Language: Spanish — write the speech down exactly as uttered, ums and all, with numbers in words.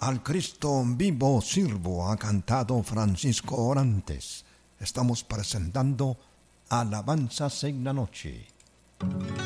Al Cristo vivo sirvo ha cantado Francisco Orantes. Estamos presentando Alabanzas en la noche.